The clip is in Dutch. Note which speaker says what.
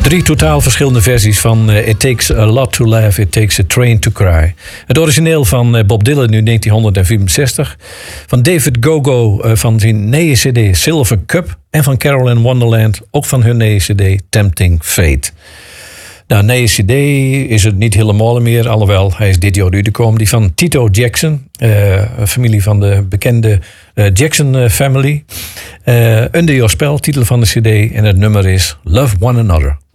Speaker 1: 3 totaal verschillende versies van It Takes a Lot to Laugh, It Takes a Train to Cry. Het origineel van Bob Dylan nu 1964. Van David Gogo van zijn nieuwe cd Silver Cup. En van Carol in Wonderland, ook van hun nieuwe cd Tempting Fate. Nou, nieuwe cd is het niet helemaal meer, alhoewel hij is dit jaar uitgekomen. Die van Tito Jackson, een familie van de bekende Jackson Family. Under Your Spell, titel van de cd. En het nummer is Love One Another.